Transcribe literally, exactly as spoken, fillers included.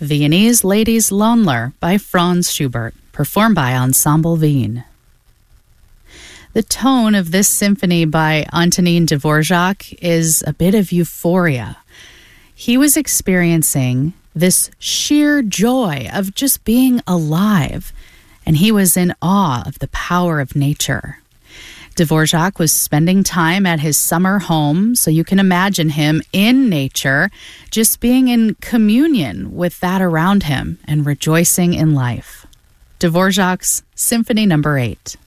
Viennese Ladies Lohnler by Franz Schubert, performed by Ensemble Wien. The tone of this symphony by Antonin Dvorak is a bit of euphoria. He was experiencing this sheer joy of just being alive, and he was in awe of the power of nature. Dvorak was spending time at his summer home, so you can imagine him in nature, just being in communion with that around him and rejoicing in life. Dvorak's Symphony Number eight.